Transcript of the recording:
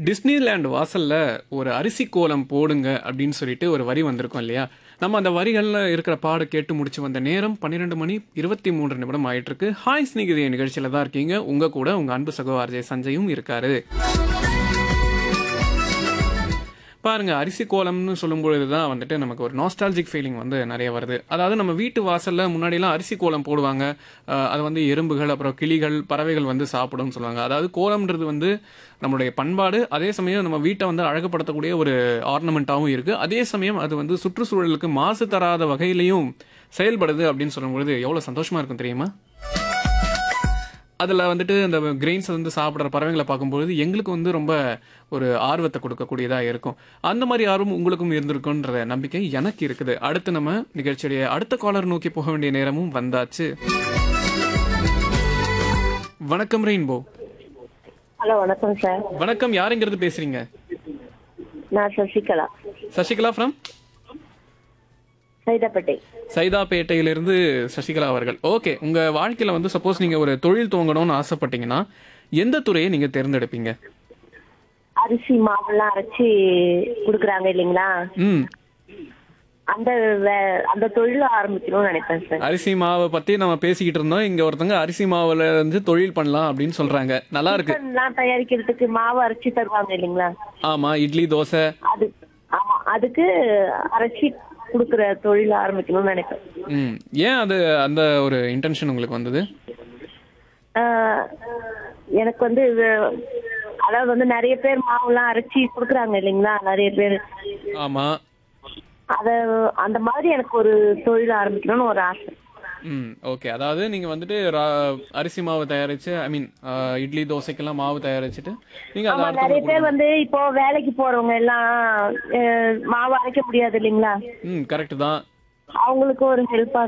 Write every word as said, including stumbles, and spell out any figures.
Disneyland வாசல்ல ஒரு அரிசி கோலம் போடுங்க அப்படின்னு சொல்லிட்டு ஒரு வரி வந்திருக்கும் இல்லையா? நம்ம அந்த வரிகள்ல இருக்கிற பாட கேட்டு முடிச்சு வந்த நேரம் பன்னிரண்டு மணி இருபத்தி மூன்று நிமிடம் ஆயிட்டு இருக்கு. ஹாய் ஸ்நேகிதிய நிகழ்ச்சியில தான் இருக்கீங்க. உங்க கூட உங்க அன்பு சகோ ஆர்ஜே சஞ்சயும் இருக்காரு. பாருங்க, அரிசி கோலம்னு சொல்லும்பொழுது தான் வந்துட்டு நமக்கு ஒரு நாஸ்டாலஜிக் ஃபீலிங் வந்து நிறைய வருது. அதாவது நம்ம வீட்டு வாசல்ல முன்னாடிலாம் அரிசி கோலம் போடுவாங்க. அஹ் அது வந்து எறும்புகள், அப்புறம் கிளிகள், பறவைகள் வந்து சாப்பிடும்னு சொல்லுவாங்க. அதாவது கோலம்ன்றது வந்து நம்மளுடைய பண்பாடு, அதே சமயம் நம்ம வீட்டை வந்து அழகுபடுத்தக்கூடிய ஒரு ஆர்னமெண்ட்டாகவும் இருக்கு. அதே சமயம் அது வந்து சுற்றுச்சூழலுக்கு மாசு தராத வகையிலையும் செயல்படுது அப்படின்னு சொல்லும்பொழுது எவ்வளோ சந்தோஷமா இருக்கும் தெரியுமா? அதில் வந்துட்டு அந்த கிரெயின்ஸ் வந்து சாப்பிட்ற பறவைகளை பார்க்கும்பொழுது எங்களுக்கு வந்து ரொம்ப ஒரு ஆர்வத்தை கொடுக்கக்கூடியதாக இருக்கும். அந்த மாதிரி ஆர்வம் உங்களுக்கும் இருந்திருக்குன்ற நம்பிக்கை எனக்கு இருக்குது. அடுத்து நம்ம நிகழ்ச்சியுடைய அடுத்த காலர் நோக்கி போக வேண்டிய நேரமும் வந்தாச்சு. வணக்கம் ரெயின்போ. ஹலோ, வணக்கம் சார். வணக்கம், யாருங்கிறது பேசுறீங்க? நான் சசிகலா. சசிகலா ஃப்ரம் சைதாப்பேட்டை. சைதாப்பேட்டையிலிருந்து சசிகலா அவர்கள். ஓகே, உங்க வாழ்க்கையில வந்து சப்போஸ் நீங்க ஒரு தொழில் துவங்கணும்னு ஆசைப்பட்டீங்கன்னா எந்த துறையை நீங்க தேர்ந்தெடுப்பீங்க? அரிசி மாவுலாம் அரைச்சி குடுக்குறாங்க இல்லைங்களா, ம் அந்த வே- அந்த தொழில் ஆரம்பிக்கணும்னு நினைப்பேன் சார். அரிசி மாவை பத்தி நம்ம பேசிக்கிட்டு இருந்தோம். இங்க ஒருத்தங்க அரிசி மாவுல இருந்து தொழில் பண்ணலாம் அப்படின்னு சொல்றாங்க. நல்லா இருக்கு. டிஃபன்லாம் தயாரிக்கிறதுக்கு மாவு அரைச்சி தருவாங்க இல்லைங்களா, ஆமா, இட்லி தோசை. அது ஆமா, அதுக்கு அரைச்சி குடுக்குற தொழில் ஆரம்பிக்கணும்னு நினைப்பேன். ம் ஏன் அது அந்த ஒரு இன்டென்ஷன் உங்களுக்கு வந்தது? ஆஹ், எனக்கு வந்து இது, அதாவது வந்து நிறைய பேர் மாவுலாம் அரைச்சி குடுக்குறாங்க இல்லைங்களா, நிறைய பேர். ஆமா. அத அந்த மாதிரி எனக்கு ஒரு தொழில் ஆரம்பிக்கணும்னு ஒரு ஆசை. ம் ஓகே. அதாவது நீங்க வந்துட்டு ரா- அரிசி மாவு தயாரிச்சு, ஐ மீன் இட்லி தோசைக்கெல்லாம் மாவு தயாரிச்சுட்டு நீங்க அதை ஆமா, நிறைய அடுத்தவங்களுக்கு பேர் வந்து இப்போ வேலைக்கு போறவங்க எல்லாம் அஹ், மாவு அரைக்க முடியாது இல்லைங்களா, ம் கரெக்ட் தான். அவங்களுக்கு ஒரு ஹெல்ப்பா